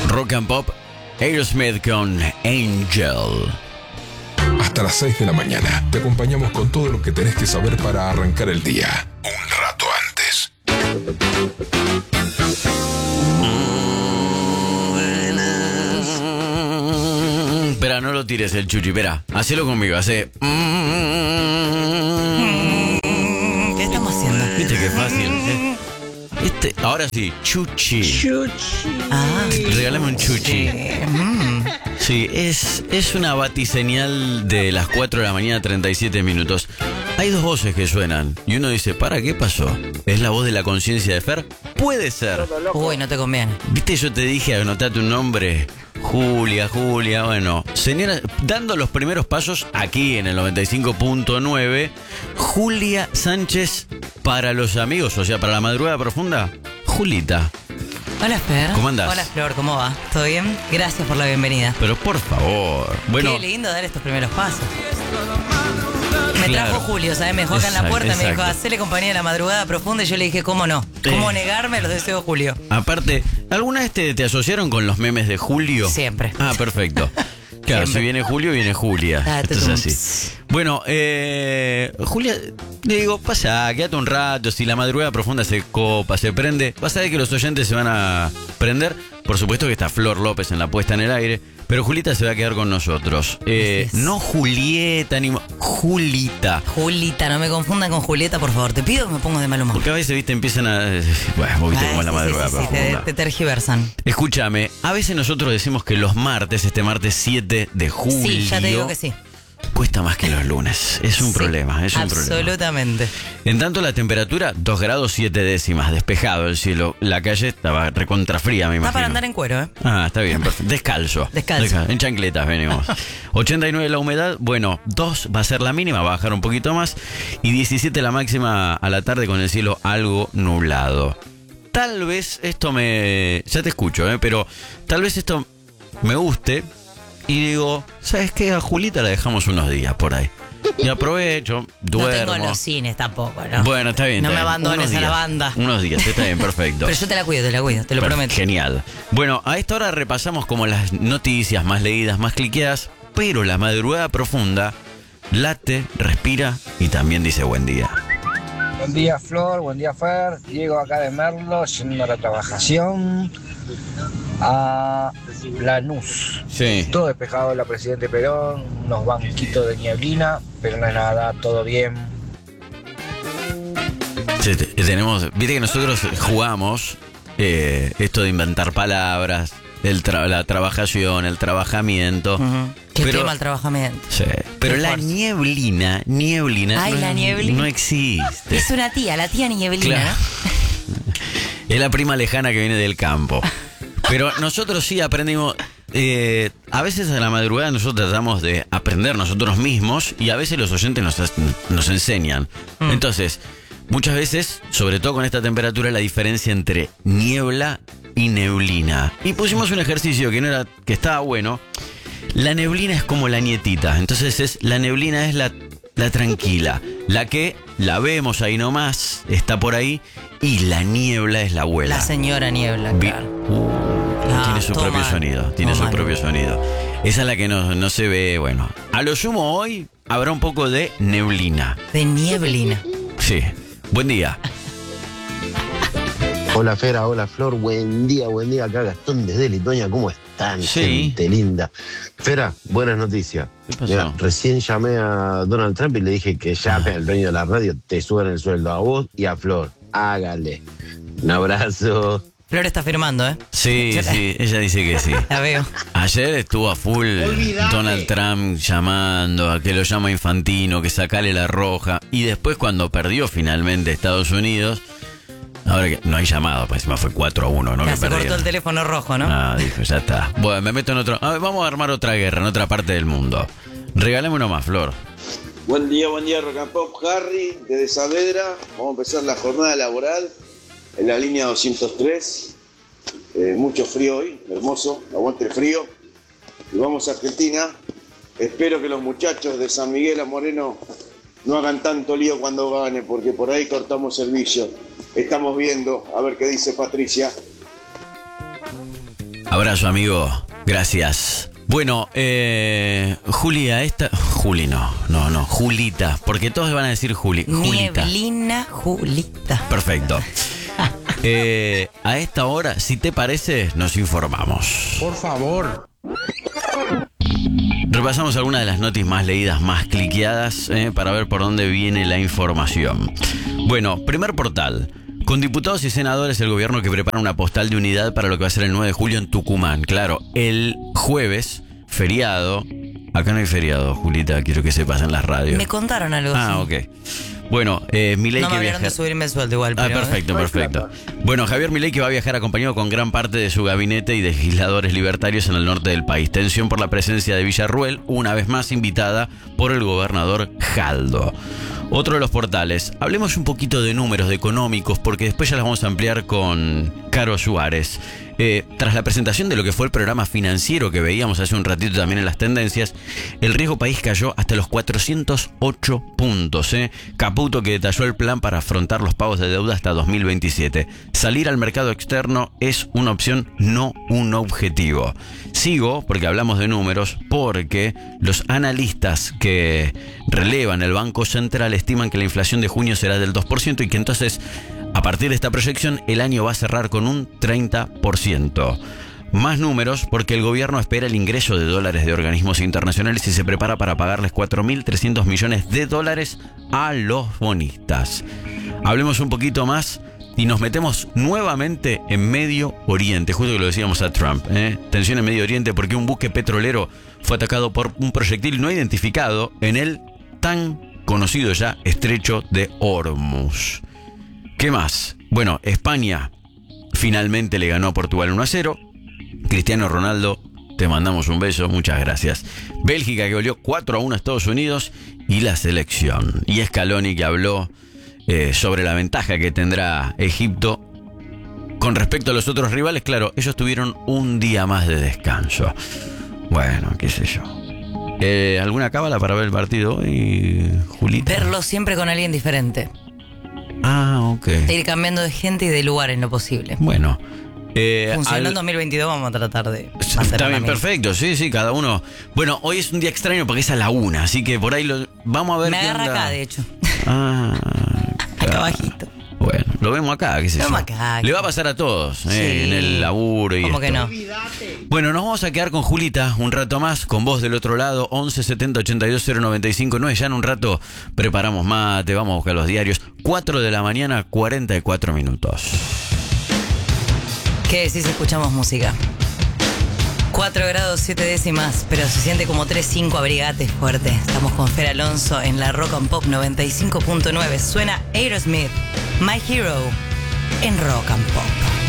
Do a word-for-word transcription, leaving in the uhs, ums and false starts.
Rock and Pop, Aerosmith con Angel. Hasta las seis de la mañana te acompañamos con todo lo que tenés que saber para arrancar el día. Un rato antes. Mm, espera, no lo tires el chuchi, espera. Hacelo conmigo, hace... Mm, ¿Qué estamos haciendo? Viste qué fácil, ¿eh? Este, ahora sí, chuchi. Chuchi. Ah, regálame un chuchi. Mm. Sí, es, es una batiseñal de las cuatro de la mañana, treinta y siete minutos. Hay dos voces que suenan y uno dice, ¿para qué pasó? ¿Es la voz de la conciencia de Fer? Puede ser. Uy, no te conviene. Viste, yo te dije, anotate un nombre. Julia, Julia, bueno. Señora, dando los primeros pasos aquí en el noventa y cinco punto nueve, Julia Sánchez para los amigos, o sea, para la madrugada profunda, Julita. Hola, Fer. ¿Cómo andás? Hola, Flor, ¿cómo va? ¿Todo bien? Gracias por la bienvenida. Pero por favor. Bueno, qué lindo dar estos primeros pasos. Me claro. trajo Julio, ¿sabes? Me dejó acá en la Exacto, puerta, me dijo, exacto. hacele compañía de la madrugada profunda. Y yo le dije, ¿cómo no? ¿Cómo Eh. negarme a los deseos de Julio? aparte, ¿alguna vez te, te asociaron con los memes de Julio? Siempre. Ah, perfecto. Claro, Siempre. si viene Julio, viene Julia. Ah, Esto es tum. así. Bueno, eh, Julia, le digo, pasa, quédate un rato. Si la madrugada profunda se copa, se prende, vas a ver que los oyentes se van a prender. Por supuesto que está Flor López en la puesta en el aire, pero Julita se va a quedar con nosotros. Eh, Así es. no Julieta, ni Julita. Julita, no me confundan con Julieta, por favor. Te pido que me pongas de mal humor. Porque a veces, viste, empiezan a... Bueno, vos viste Ah, cómo es la sí, sí, madrugada sí, sí, profunda. te, te tergiversan. Escúchame, a veces nosotros decimos que los martes, este martes siete de julio... Sí, ya te digo que sí. Cuesta más que los lunes. Es un Sí, problema, es un problema. absolutamente. En tanto, la temperatura, dos grados siete décimas, despejado el cielo. La calle estaba recontrafría, me imagino. Está para andar en cuero, ¿eh? Ah, está bien, perfecto. Descalzo. Descalzo. En chancletas venimos. ochenta y nueve la humedad, bueno, dos va a ser la mínima, va a bajar un poquito más. Y diecisiete la máxima a la tarde con el cielo algo nublado. Tal vez esto me... Ya te escucho, ¿eh? Pero tal vez esto me guste. Y digo, ¿sabes qué? A Julita la dejamos unos días por ahí. Y aprovecho, duermo. No tengo los cines tampoco, ¿no? Bueno, está bien. No está me bien. abandones Unos a la días, banda. Unos días, está bien, perfecto. Pero yo te la cuido, te la cuido, te lo Pero, prometo. Genial. Bueno, a esta hora repasamos como las noticias más leídas, más cliqueadas, pero la madrugada profunda late, respira y también dice buen día. Buen día, Flor, buen día, Fer. Llego acá de Merlo, yendo a la trabajación a Lanús. Sí. Todo despejado, la Presidente Perón, unos banquitos de nieblina, pero no es nada, todo bien. Sí, te- tenemos, viste que nosotros jugamos eh, esto de inventar palabras, el tra- la trabajación, el trabajamiento. Ujú. Qué Pero- tema el trabajamiento. Sí, pero Qué la fuerza. nieblina, nieblina, Ay, no, la nieblina. no existe. Es una tía, la tía Nieblina, Claro. Es la prima lejana que viene del campo. Pero nosotros sí aprendimos. eh, a veces a la madrugada nosotros tratamos de aprender nosotros mismos y a veces los oyentes nos, nos enseñan. Mm. Entonces, muchas veces, sobre todo con esta temperatura, la diferencia entre niebla y neblina. Y pusimos un ejercicio que no era, que estaba bueno. La neblina es como la nietita. Entonces es la neblina es la, la tranquila, la que la vemos ahí nomás, está por ahí, y la niebla es la ¿no? abuela. La señora Niebla, Vi- claro. Uh, Ah, tiene su todo propio mal, sonido, tiene todo su mal. propio sonido. Esa es la que no, no se ve, bueno. A lo sumo hoy habrá un poco de neblina. De Nieblina. Sí. Buen día. Hola Fera, hola Flor, buen día, buen día acá Gastón desde Litoña, ¿cómo están? Sí. Gente linda. Fera, buenas noticias. ¿Qué pasó? Mira, recién llamé a Donald Trump y le dije que llame al dueño de la radio, te suban el sueldo a vos y a Flor. Hágale. Un abrazo. Flor está firmando, ¿eh? Sí, sí, ella dice que sí. La veo. Ayer estuvo a full Donald Trump llamando a que lo llama Infantino, que sacale la roja. Y después cuando perdió finalmente Estados Unidos, ahora que no hay llamado, pues encima fue cuatro a uno, ¿no? Ya Que se cortó perdieron. el teléfono rojo, ¿no? Ah, dijo, ya está. Bueno, me meto en otro... A ver, vamos a armar otra guerra en otra parte del mundo. Regálame uno más, Flor. Buen día, buen día, Rock and Pop, Harry, desde Saavedra. Vamos a empezar la jornada laboral en la línea doscientos tres. Eh, mucho frío hoy, hermoso, aguante el frío. Y vamos a Argentina. Espero que los muchachos de San Miguel a Moreno no hagan tanto lío cuando gane, porque por ahí cortamos servicio. Estamos viendo, a ver qué dice Patricia. Abrazo, amigo. Gracias. Bueno, eh, Julia, esta... Juli, no, no, no, Julita, porque todos van a decir Juli. Julita. Nieblina Julita. Perfecto. Eh, a esta hora, si te parece, nos informamos. Por favor. Repasamos algunas de las noticias más leídas, más cliqueadas, eh, para ver por dónde viene la información. Bueno, primer portal. Con diputados y senadores, el gobierno que prepara una postal de unidad para lo que va a ser el nueve de julio en Tucumán. Claro, el jueves, feriado. Acá no hay feriado, Julita, quiero que sepas en las radios. Me contaron algo así. Ah, ok. Bueno, eh, Milei no que me viaja... de subirme el sueldo igual, Ah, pero, perfecto, ¿eh? perfecto. Bueno, Javier Milei que va a viajar acompañado con gran parte de su gabinete y de legisladores libertarios en el norte del país. Tensión por la presencia de Villarruel, una vez más invitada por el gobernador Jaldo. Otro de los portales. Hablemos un poquito de números, de económicos, porque después ya las vamos a ampliar con Caro Suárez. Eh, tras la presentación de lo que fue el programa financiero que veíamos hace un ratito también en las tendencias, el riesgo país cayó hasta los cuatrocientos ocho puntos. ¿eh? Caputo que detalló el plan para afrontar los pagos de deuda hasta dos mil veintisiete. Salir al mercado externo es una opción, no un objetivo. Sigo, porque hablamos de números, porque los analistas que relevan el Banco Central estiman que la inflación de junio será del dos por ciento y que entonces, a partir de esta proyección, el año va a cerrar con un treinta por ciento. Más números porque el gobierno espera el ingreso de dólares de organismos internacionales y se prepara para pagarles cuatro mil trescientos millones de dólares a los bonistas. Hablemos un poquito más y nos metemos nuevamente en Medio Oriente, justo que lo decíamos a Trump. ¿eh? Tensión en Medio Oriente porque un buque petrolero fue atacado por un proyectil no identificado en el tan conocido ya estrecho de Hormuz. ¿Qué más? Bueno, España finalmente le ganó a Portugal uno a cero. Cristiano Ronaldo, te mandamos un beso, muchas gracias. Bélgica que goleó cuatro a uno a Estados Unidos y la selección. Y Scaloni que habló eh, sobre la ventaja que tendrá Egipto con respecto a los otros rivales. Claro, ellos tuvieron un día más de descanso. Bueno, qué sé yo. Eh, ¿Alguna cábala para ver el partido hoy, Julita? Verlo siempre con alguien diferente. Ah, ok. Ir cambiando de gente y de lugar en lo posible. Bueno. Eh, Funcionando al... en dos mil veintidós vamos a tratar de... Está bien, perfecto, sí, sí, cada uno... Bueno, hoy es un día extraño porque es a la una, así que por ahí lo... vamos a ver. Me qué agarra onda. Acá, de hecho. Ah, acá abajito. Bueno, lo vemos acá, qué sé yo. Acá, le va a pasar a todos, eh, sí. En el laburo y ¿Cómo esto. que no? Bueno, nos vamos a quedar con Julita un rato más, con vos del otro lado, once setenta ochenta y dos cero noventa y cinco nueve. Ya en un rato preparamos mate, vamos a buscar los diarios. cuatro de la mañana, cuarenta y cuatro minutos. ¿Qué decís? Escuchamos música. cuatro grados siete décimas, pero se siente como tres cinco, abrigate fuerte. Estamos con Fer Alonso en la Rock and Pop noventa y cinco punto nueve. Suena Aerosmith, My Hero, en Rock and Pop.